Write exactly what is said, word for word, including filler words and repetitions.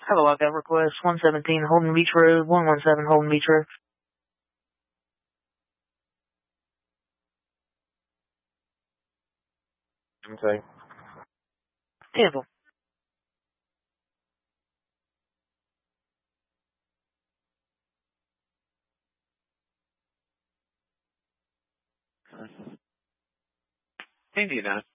Hello, I got request one seventeen Holden Beach Road, one one seven Holden Beach Road. Okay. Temple. Indiana.